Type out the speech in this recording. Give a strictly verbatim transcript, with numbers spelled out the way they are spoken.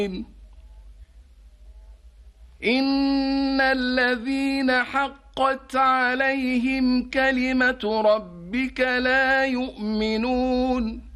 إن الذين حقت عليهم كلمة ربك لا يؤمنون